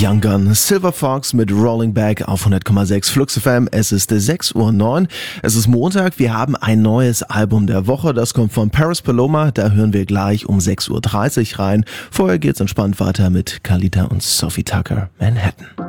Young Gun, Silver Fox mit Rolling Back auf 100,6 Flux FM. Es ist 6:09 Uhr. Es ist Montag. Wir haben ein neues Album der Woche. Das kommt von Paris Paloma. Da hören wir gleich um 6:30 Uhr rein. Vorher geht's entspannt weiter mit Kalita und Sophie Tucker, Manhattan.